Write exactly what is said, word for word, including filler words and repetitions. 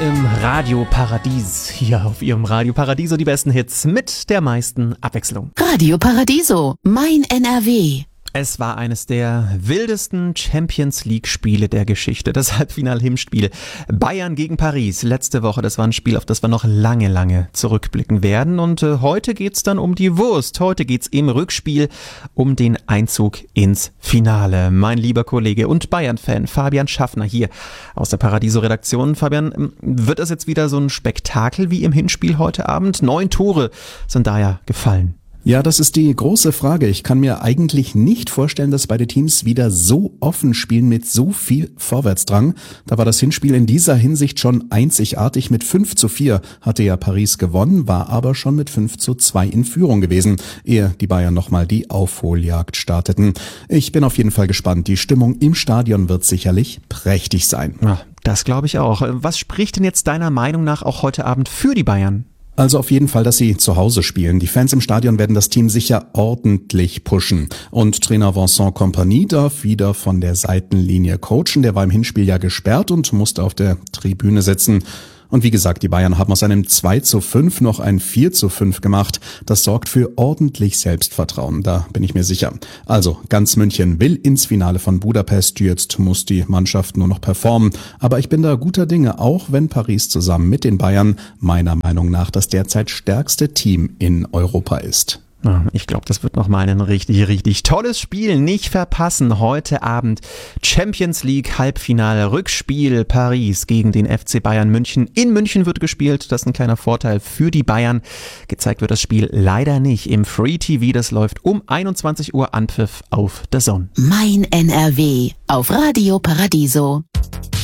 im Radio Paradies. Hier auf Ihrem Radio Paradiso die besten Hits mit der meisten Abwechslung. Radio Paradiso, mein N R W. Es war eines der wildesten Champions-League-Spiele der Geschichte, das Halbfinal-Hinspiel Bayern gegen Paris letzte Woche. Das war ein Spiel, auf das wir noch lange, lange zurückblicken werden. Und äh, heute geht's dann um die Wurst. Heute geht's im Rückspiel um den Einzug ins Finale. Mein lieber Kollege und Bayern-Fan Fabian Schaffner hier aus der Paradiso-Redaktion. Fabian, wird das jetzt wieder so ein Spektakel wie im Hinspiel heute Abend? Neun Tore sind da ja gefallen. Ja, das ist die große Frage. Ich kann mir eigentlich nicht vorstellen, dass beide Teams wieder so offen spielen mit so viel Vorwärtsdrang. Da war das Hinspiel in dieser Hinsicht schon einzigartig. Mit fünf zu vier hatte ja Paris gewonnen, war aber schon mit fünf zu zwei in Führung gewesen, ehe die Bayern nochmal die Aufholjagd starteten. Ich bin auf jeden Fall gespannt. Die Stimmung im Stadion wird sicherlich prächtig sein. Ja, das glaube ich auch. Was spricht denn jetzt deiner Meinung nach auch heute Abend für die Bayern? Also auf jeden Fall, dass sie zu Hause spielen. Die Fans im Stadion werden das Team sicher ordentlich pushen. Und Trainer Vincent Kompany darf wieder von der Seitenlinie coachen. Der war im Hinspiel ja gesperrt und musste auf der Tribüne sitzen. Und wie gesagt, die Bayern haben aus einem zwei zu fünf noch ein vier zu fünf gemacht. Das sorgt für ordentlich Selbstvertrauen, da bin ich mir sicher. Also, ganz München will ins Finale von Budapest. Jetzt muss die Mannschaft nur noch performen. Aber ich bin da guter Dinge, auch wenn Paris zusammen mit den Bayern meiner Meinung nach das derzeit stärkste Team in Europa ist. Ich glaube, das wird nochmal ein richtig, richtig tolles Spiel. Nicht verpassen. Heute Abend Champions League Halbfinale Rückspiel Paris gegen den F C Bayern München. In München wird gespielt. Das ist ein kleiner Vorteil für die Bayern. Gezeigt wird das Spiel leider nicht im Free T V. Das läuft um einundzwanzig Uhr Anpfiff auf D A Z N. Mein N R W auf Radio Paradiso.